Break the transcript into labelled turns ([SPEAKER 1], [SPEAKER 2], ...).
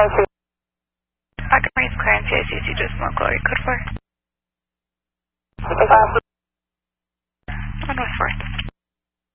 [SPEAKER 1] Occupancy clearance, CICC, just more glory, code 4. On West 4th.